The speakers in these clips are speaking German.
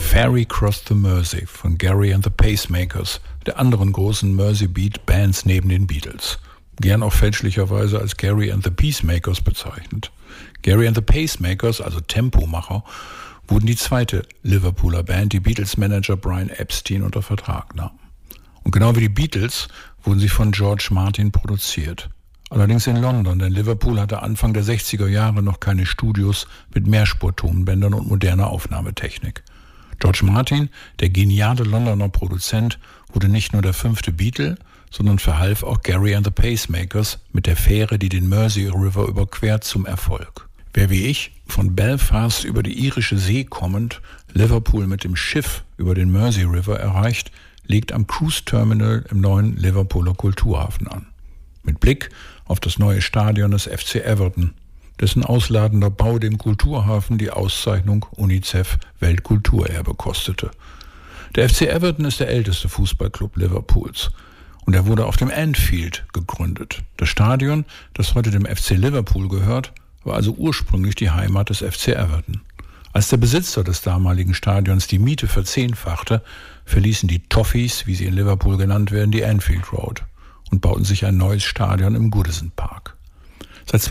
Ferry Crossed the Mersey von Gary and the Pacemakers, der anderen großen Mersey-Beat-Bands neben den Beatles. Gern auch fälschlicherweise als Gary and the Peacemakers bezeichnet. Gary and the Pacemakers, also Tempomacher, wurden die zweite Liverpooler Band, die Beatles-Manager Brian Epstein unter Vertrag nahm. Und genau wie die Beatles wurden sie von George Martin produziert. Allerdings in London, denn Liverpool hatte Anfang der 60er Jahre noch keine Studios mit Mehrspurtonbändern und moderner Aufnahmetechnik. George Martin, der geniale Londoner Produzent, wurde nicht nur der 5. Beatle, sondern verhalf auch Gary and the Pacemakers mit der Fähre, die den Mersey River überquert, zum Erfolg. Wer wie ich, von Belfast über die irische See kommend, Liverpool mit dem Schiff über den Mersey River erreicht, legt am Cruise Terminal im neuen Liverpooler Kulturhafen an. Mit Blick auf das neue Stadion des FC Everton, dessen ausladender Bau dem Kulturhafen die Auszeichnung UNICEF Weltkulturerbe kostete. Der FC Everton ist der älteste Fußballclub Liverpools und er wurde auf dem Anfield gegründet. Das Stadion, das heute dem FC Liverpool gehört, war also ursprünglich die Heimat des FC Everton. Als der Besitzer des damaligen Stadions die Miete verzehnfachte, verließen die Toffees, wie sie in Liverpool genannt werden, die Anfield Road und bauten sich ein neues Stadion im Goodison Park. Seit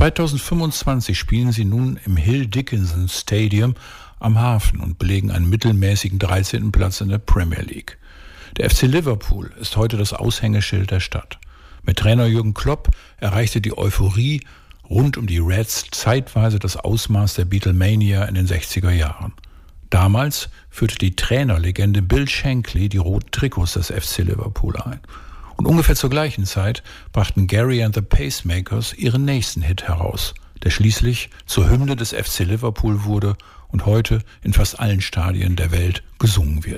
2025 spielen sie nun im Hill Dickinson Stadium am Hafen und belegen einen mittelmäßigen 13. Platz in der Premier League. Der FC Liverpool ist heute das Aushängeschild der Stadt. Mit Trainer Jürgen Klopp erreichte die Euphorie rund um die Reds zeitweise das Ausmaß der Beatlemania in den 60er Jahren. Damals führte die Trainerlegende Bill Shankly die roten Trikots des FC Liverpool ein. Und ungefähr zur gleichen Zeit brachten Gary and the Pacemakers ihren nächsten Hit heraus, der schließlich zur Hymne des FC Liverpool wurde und heute in fast allen Stadien der Welt gesungen wird.